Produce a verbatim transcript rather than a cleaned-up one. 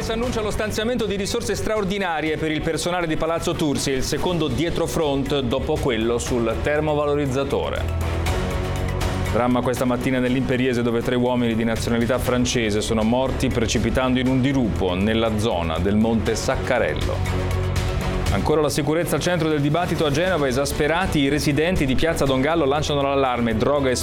L'A S annuncia lo stanziamento di risorse straordinarie per il personale di Palazzo Tursi, il secondo dietrofront dopo quello sul termovalorizzatore. Dramma questa mattina nell'Imperiese, dove tre uomini di nazionalità francese sono morti precipitando in un dirupo nella zona del Monte Saccarello. Ancora la sicurezza al centro del dibattito a Genova. Esasperati, i residenti di Piazza Dongallo lanciano l'allarme: droga e